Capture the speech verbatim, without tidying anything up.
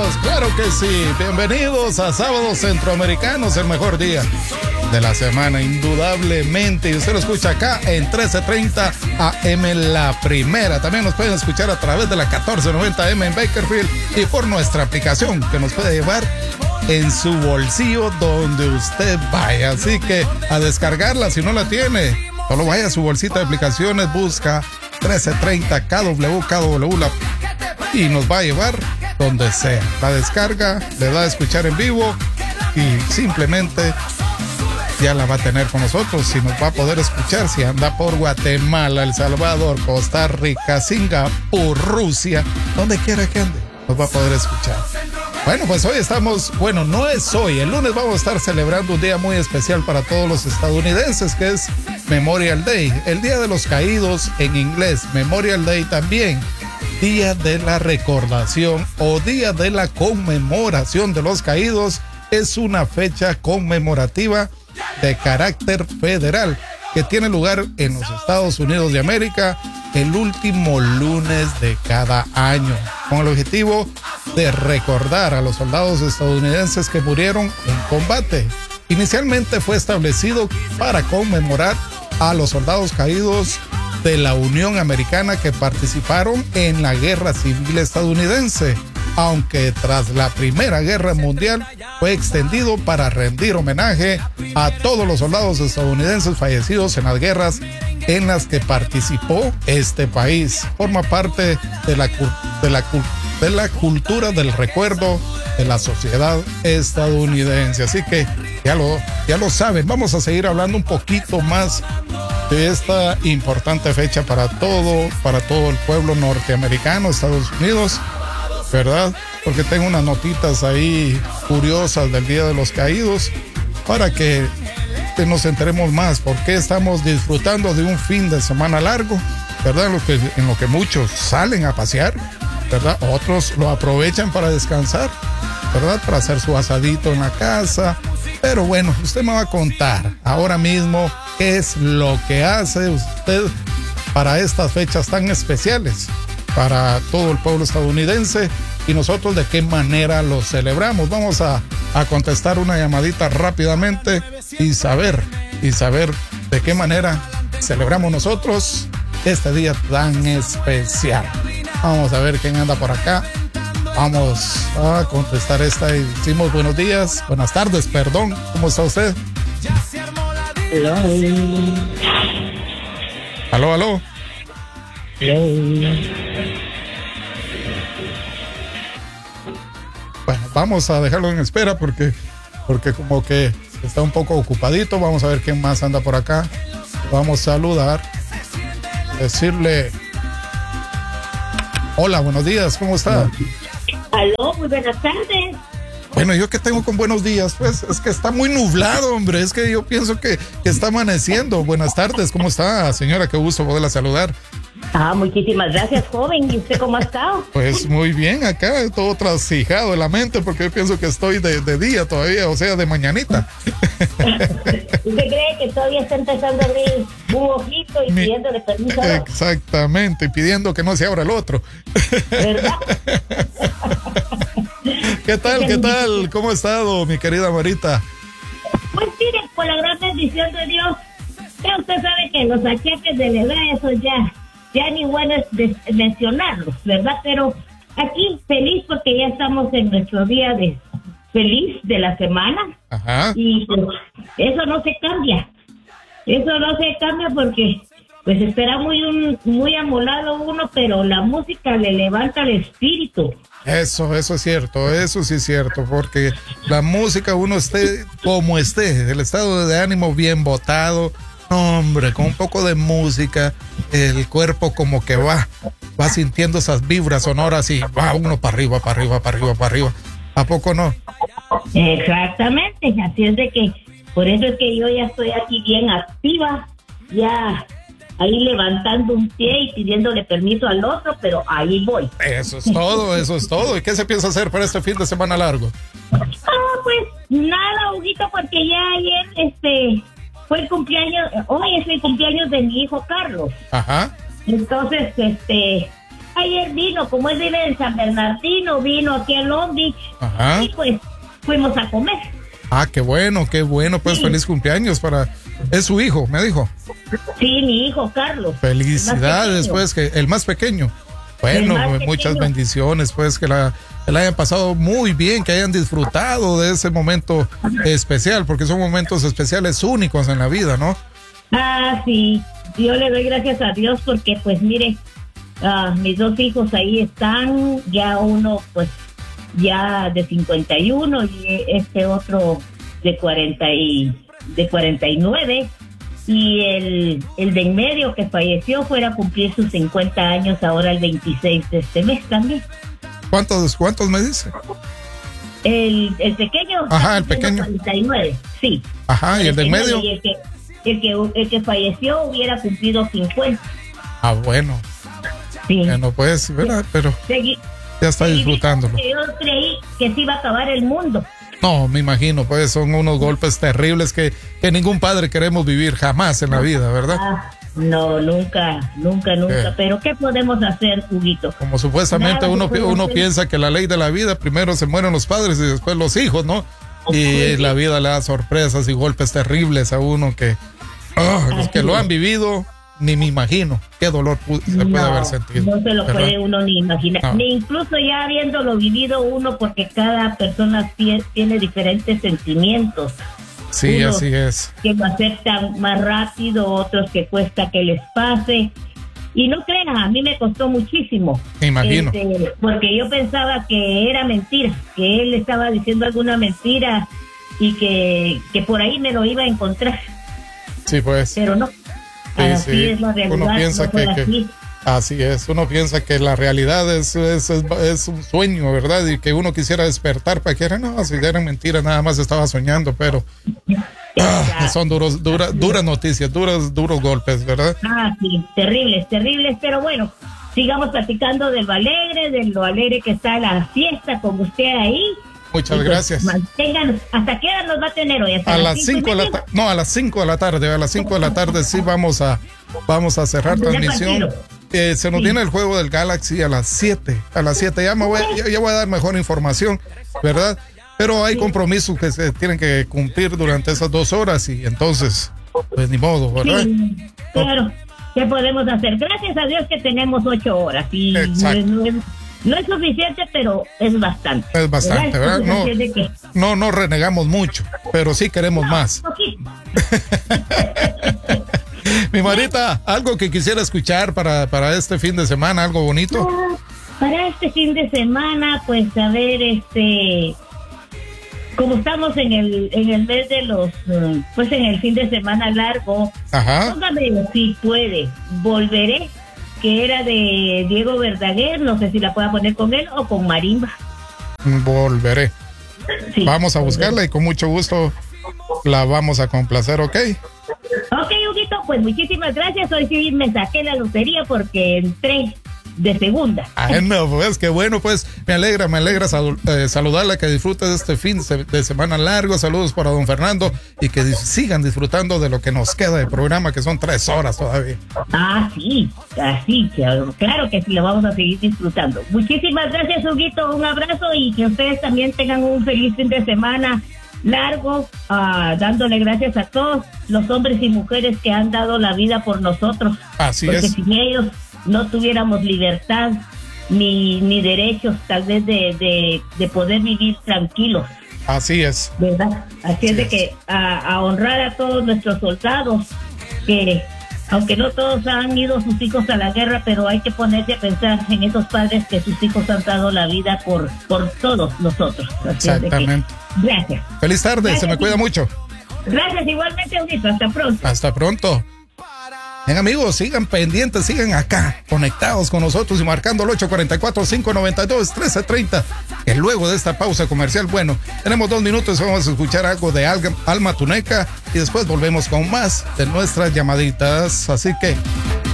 claro que sí. Bienvenidos a Sábados Centroamericanos, el mejor día de la semana, indudablemente. Y usted lo escucha acá en trece treinta A M La Primera. También nos pueden escuchar a través de la catorce noventa M en Bakersfield y por nuestra aplicación que nos puede llevar en su bolsillo donde usted vaya. Así que a descargarla si no la tiene. Solo vaya a su bolsita de aplicaciones, busca trece treinta K W K W la, y nos va a llevar donde sea. La descarga, le da a escuchar en vivo y simplemente ya la va a tener con nosotros. Si nos va a poder escuchar, si anda por Guatemala, El Salvador, Costa Rica, Singapur, Rusia, donde quiera que ande, nos va a poder escuchar. Bueno, pues hoy estamos, bueno, no es hoy, el lunes vamos a estar celebrando un día muy especial para todos los estadounidenses, que es Memorial Day, el Día de los Caídos en inglés, Memorial Day también, Día de la Recordación o Día de la Conmemoración de los Caídos, es una fecha conmemorativa de carácter federal que tiene lugar en los Estados Unidos de América el último lunes de cada año, con el objetivo de recordar a los soldados estadounidenses que murieron en combate. Inicialmente fue establecido para conmemorar a los soldados caídos de la Unión Americana que participaron en la Guerra Civil estadounidense, aunque tras la Primera Guerra Mundial fue extendido para rendir homenaje a todos los soldados estadounidenses fallecidos en las guerras en las que participó este país. Forma parte de la, de la, de la cultura del recuerdo de la sociedad estadounidense. Así que ya lo, ya lo saben, vamos a seguir hablando un poquito más de esta importante fecha para todo, para todo el pueblo norteamericano, Estados Unidos, ¿verdad? Porque tengo unas notitas ahí curiosas del Día de los Caídos para que nos enteremos más por qué estamos disfrutando de un fin de semana largo, ¿verdad? En lo que, en lo que muchos salen a pasear, ¿verdad? Otros lo aprovechan para descansar, ¿verdad? Para hacer su asadito en la casa. Pero bueno, usted me va a contar ahora mismo qué es lo que hace usted para estas fechas tan especiales para todo el pueblo estadounidense y nosotros de qué manera lo celebramos. Vamos a, a contestar una llamadita rápidamente y saber, y saber de qué manera celebramos nosotros este día tan especial. Vamos a ver quién anda por acá. Vamos a contestar esta y decimos buenos días, buenas tardes, perdón. ¿Cómo está usted? Hello. Aló, aló. Hello. Bueno, vamos a dejarlo en espera porque, porque como que está un poco ocupadito. Vamos a ver quién más anda por acá. Vamos a saludar, decirle hola, buenos días, ¿cómo está? Aló, muy buenas tardes. Bueno, yo que tengo con buenos días, pues es que está muy nublado, hombre, es que yo pienso que, que está amaneciendo. Buenas tardes, ¿cómo está, señora? Qué gusto poderla saludar. Ah, muchísimas gracias, joven. ¿Y usted cómo ha estado? Pues muy bien, acá todo trasijado en la mente porque yo pienso que estoy de, de día todavía, o sea, de mañanita. ¿Usted cree que todavía está empezando a abrir un ojito y Mi, pidiéndole permiso? Exactamente, y pidiendo que no se abra el otro. ¿Verdad? ¿Qué tal, qué tal? ¿Cómo ha estado, mi querida Marita? Pues mire, por la gran bendición de Dios, ya usted sabe que los achaques de la edad, eso ya... ya ni bueno es de mencionarlos, ¿verdad? Pero aquí feliz porque ya estamos en nuestro día de feliz de la semana. Ajá. Y pues, eso no se cambia. Eso no se cambia porque pues espera muy un, muy amolado uno, pero la música le levanta el espíritu. Eso, eso es cierto, eso sí es cierto, porque la música uno esté como esté, el estado de ánimo bien botado. No, hombre, con un poco de música, el cuerpo como que va, va sintiendo esas vibras sonoras y va uno para arriba, para arriba, para arriba, para arriba. ¿A poco no? Exactamente, así es de que, por eso es que yo ya estoy aquí bien activa, ya ahí levantando un pie y pidiéndole permiso al otro, pero ahí voy. Eso es todo, eso es todo. ¿Y qué se piensa hacer para este fin de semana largo? Ah, pues nada, Huguito, porque ya ayer, este... fue el cumpleaños, hoy es el cumpleaños de mi hijo Carlos. Ajá. Entonces, este, ayer vino, como él vive en San Bernardino, vino aquí a Long Beach. Ajá. Y pues fuimos a comer. Ah, qué bueno, qué bueno, pues sí. Feliz cumpleaños para... Es su hijo, me dijo. Sí, mi hijo Carlos. Felicidades, pues, que el más pequeño. Bueno, pues, muchas pequeño. bendiciones, pues, que la, que la hayan pasado muy bien, que hayan disfrutado de ese momento especial, porque son momentos especiales únicos en la vida, ¿no? Ah, sí, yo le doy gracias a Dios porque, pues, mire, uh, mis dos hijos ahí están, ya uno, pues, ya de cincuenta y uno y este otro de cuarenta y de cuarenta y nueve, y el, el de en medio que falleció fuera a cumplir sus cincuenta años ahora el veintiséis de este mes también. ¿Cuántos, cuántos me dice? El, el pequeño. Ajá, el pequeño. cuarenta y nueve, sí. Ajá, y el de en medio. Y el que, el, que, el que falleció hubiera cumplido cincuenta. Ah, bueno. Sí. Bueno, pues, ¿verdad? Pero Segui, ya está disfrutándolo. Yo creí que se iba a acabar el mundo. No, me imagino, pues son unos golpes terribles que, que ningún padre queremos vivir jamás en la vida, ¿verdad? Ah, no, nunca, nunca, nunca. Eh. Pero ¿qué podemos hacer, Huguito? Como supuestamente Nada uno, uno piensa que la ley de la vida, primero se mueren los padres y después los hijos, ¿no? Y okay. La vida le da sorpresas y golpes terribles a uno que, oh, los que lo han vivido, ni me imagino qué dolor pu- se no, puede haber sentido. No se lo ¿verdad? Puede uno ni imaginar, no. Ni incluso ya habiéndolo vivido uno, porque cada persona tiene, tiene diferentes sentimientos. Sí, unos así es. Que lo aceptan más rápido, otros que cuesta que les pase. Y no crean, a mí me costó muchísimo. Me imagino. Este, porque yo pensaba que era mentira, que él estaba diciendo alguna mentira y que, que por ahí me lo iba a encontrar. Sí, pues. Pero no. Sí, así sí. Es la realidad. Uno piensa no que, así. que así es, uno piensa que la realidad es, es, es, es un sueño, ¿verdad? Y que uno quisiera despertar para que era, no, si eran mentiras, nada más estaba soñando, pero ah, son duros, dura, duras noticias, duros, duros golpes, ¿verdad? Ah, sí, terribles, terribles, pero bueno, sigamos platicando de lo alegre, de lo alegre que está la fiesta con usted ahí. Muchas gracias. Mantengan, ¿hasta qué hora nos va a tener hoy? A las cinco de la tarde, no, a las cinco de la tarde, a las cinco de la tarde sí vamos a vamos a cerrar transmisión. Eh, se nos sí. viene el juego del Galaxy a las siete, a las siete ya me voy, ya, ya voy a dar mejor información, ¿verdad? Pero hay sí. compromisos que se tienen que cumplir durante esas dos horas y entonces, pues ni modo, ¿verdad? Sí, claro, ¿qué podemos hacer? Gracias a Dios que tenemos ocho horas y exacto. No es, no es suficiente, pero es bastante. Es bastante, ¿verdad? ¿verdad? No, no, no renegamos mucho, pero sí queremos no, más. Mi Marita, algo que quisiera escuchar para, para este fin de semana, algo bonito. Ah, para este fin de semana, pues a ver, este, como estamos en el en el mes de los, pues en el fin de semana largo, ajá. Póngame si puede, volveré, que era de Diego Verdaguer, no sé si la pueda poner con él o con marimba. Volveré. Sí, vamos a buscarla volveré. Y con mucho gusto la vamos a complacer, ¿ok? Ok, Huguito, pues muchísimas gracias. Hoy sí me saqué la lotería porque entré de segunda. Ay, no, pues qué bueno, pues me alegra, me alegra sal, eh, saludarla, que disfrute de este fin de semana largo. Saludos para don Fernando y que dis- sigan disfrutando de lo que nos queda de programa, que son tres horas todavía. Ah, sí, así, claro que sí, lo vamos a seguir disfrutando. Muchísimas gracias, Huguito, un abrazo y que ustedes también tengan un feliz fin de semana largo, uh, dándole gracias a todos los hombres y mujeres que han dado la vida por nosotros. Así porque es. Sin ellos no tuviéramos libertad ni, ni derechos tal vez de, de, de poder vivir tranquilos. Así es. ¿Verdad? Así, Así es de es. que a, a honrar a todos nuestros soldados, que aunque no todos han ido sus hijos a la guerra, pero hay que ponerse a pensar en esos padres que sus hijos han dado la vida por, por todos nosotros. Así exactamente. Que, gracias. Feliz tarde, gracias, se me cuida mucho. Gracias, igualmente, Eunice. Hasta pronto. Hasta pronto. Bien, amigos, sigan pendientes, sigan acá, conectados con nosotros y marcando el ocho cuatro cuatro, cinco nueve dos, uno tres tres cero. Que luego de esta pausa comercial, bueno, tenemos dos minutos, vamos a escuchar algo de Alma Tuneca y después volvemos con más de nuestras llamaditas. Así que